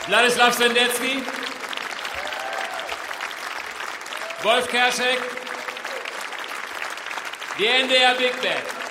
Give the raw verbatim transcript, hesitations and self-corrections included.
Wladislaw Sendecki, Wolf Kerschek, die N D R Big Band.